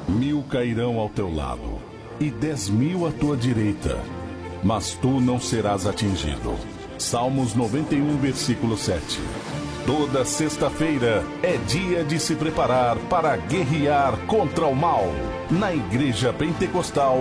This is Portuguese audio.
1000 cairão ao teu lado e 10.000 à tua direita, mas tu não serás atingido. Salmos 91, versículo 7. Toda sexta-feira é dia de se preparar para guerrear contra o mal na Igreja Pentecostal